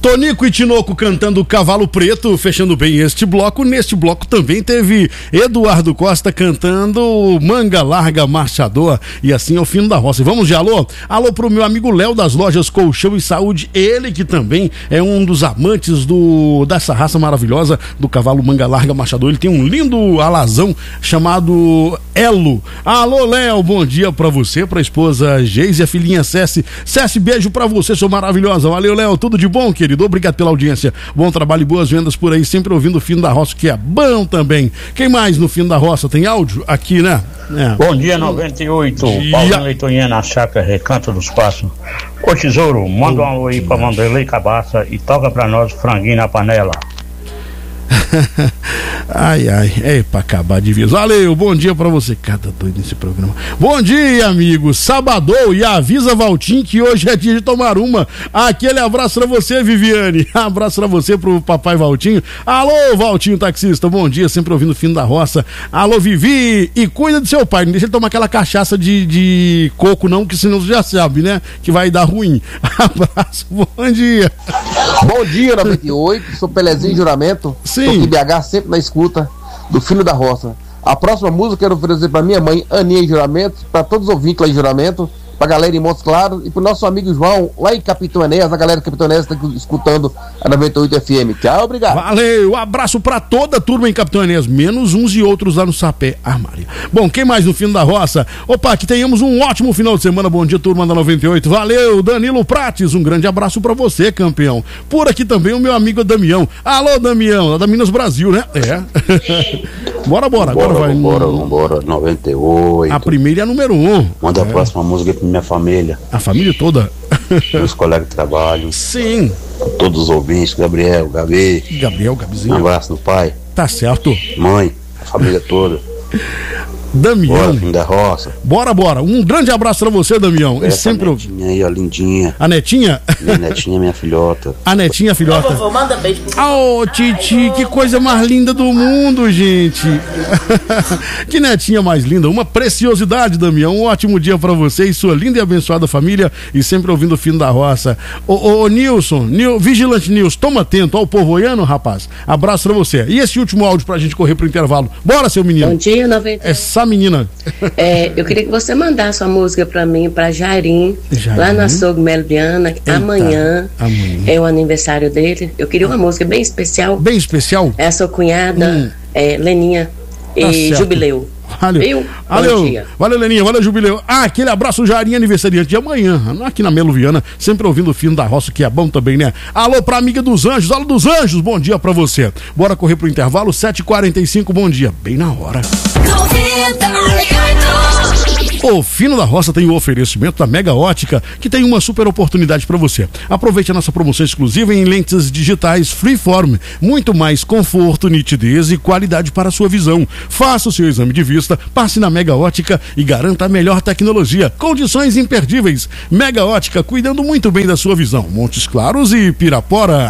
Tonico e Tinoco cantando Cavalo Preto, fechando bem este bloco. Neste bloco também teve Eduardo Costa cantando Manga Larga Marchador. E assim é o fim da roça. E vamos de alô? Alô pro meu amigo Léo das lojas Colchão e Saúde. Ele que também é um dos amantes dessa raça maravilhosa do cavalo Manga Larga Marchador. Ele tem um lindo alazão chamado Elo. Alô, Léo, bom dia pra você, pra esposa Geise e a filhinha Cessi. Cessi, beijo pra você, sou maravilhosa. Valeu, Léo, tudo de bom, querido? Obrigado pela audiência. Bom trabalho e boas vendas por aí, sempre ouvindo o Fim da Roça, que é bom também. Quem mais no Fim da Roça? Tem áudio aqui, né? Bom dia, 98. Paulinho Leitoninha na chácara Recanto dos Passos. Ô Tesouro, manda um alô aí pra Vanderlei Cabaça e toca pra nós franguinho na panela. Ai, é pra acabar de vez. Valeu, bom dia pra você. Cada doido nesse programa. Bom dia, amigo. Sabadou, e avisa Valtinho que hoje é dia de tomar uma. Aquele abraço pra você, Viviane. Abraço pra você, pro papai Valtinho. Alô, Valtinho taxista, bom dia, sempre ouvindo o Fim da Roça. Alô, Vivi, e cuida do seu pai, não deixa ele tomar aquela cachaça de coco não, que senão você já sabe, né, que vai dar ruim. Abraço, bom dia. Bom dia, 98, sou Pelezinho Juramento. Sim. Tô aqui em BH, sempre na escuta do Filho da Roça. A próxima música eu quero oferecer pra minha mãe, Aninha em Juramento, pra todos os ouvintes lá em Juramento, pra galera em Montes Claros e pro nosso amigo João, lá em Capitão Enéas, a galera de Capitão Enéas tá escutando a 98 FM. Tchau, obrigado. Valeu, abraço pra toda a turma em Capitão Enéas, menos uns e outros lá no Sapé Armário. Bom, quem mais no Fim da Roça? Opa, que tenhamos um ótimo final de semana. Bom dia, turma da 98. Valeu, Danilo Prates, um grande abraço pra você, campeão. Por aqui também o meu amigo Damião. Alô, Damião, lá da Minas Brasil, né? Bora, agora vai. Vambora, 98. A primeira é a número 1. Manda a próxima música pra minha família. A família toda? Meus colegas de trabalho. Sim. Todos os ouvintes, Gabriel, Gabizinho. Um abraço do pai. Tá certo. Mãe, a família toda. Damião. Bora, Fim da Roça. Bora. Um grande abraço pra você, Damião. E sempre a netinha aí, ó, lindinha. A netinha? Minha netinha, minha filhota. A netinha, filhota. Manda beijo. Ô, Titi, que coisa mais linda do mundo, gente. Que netinha mais linda. Uma preciosidade, Damião. Um ótimo dia pra você e sua linda e abençoada família. E sempre ouvindo o Fim da Roça. Ô, Nilson, Vigilante Nilson, toma atento ao povo oiano, rapaz. Abraço pra você. E esse último áudio pra gente correr pro intervalo. Bora, seu menino. Bom dia, 90. Essa menina. Eu queria que você mandasse uma música pra mim, pra Jairim, lá na Açougue Melo Viana. Amanhã é o aniversário dele. Eu queria uma música bem especial. Bem especial? É a sua cunhada, Leninha, e Jubileu. Valeu. Valeu, Leninha, valeu, Jubileu. Aquele abraço, Jairim, aniversariante de amanhã, aqui na Melo Viana, sempre ouvindo o Fim da Roça, que é bom também, né? Alô pra amiga dos Anjos, alô dos Anjos, bom dia pra você. Bora correr pro intervalo, 7h45, bom dia, bem na hora. O Fino da Roça tem o oferecimento da Mega Ótica, que tem uma super oportunidade para você. Aproveite a nossa promoção exclusiva em lentes digitais Freeform. Muito mais conforto, nitidez e qualidade para a sua visão. Faça o seu exame de vista, passe na Mega Ótica e garanta a melhor tecnologia. Condições imperdíveis. Mega Ótica, cuidando muito bem da sua visão. Montes Claros e Pirapora.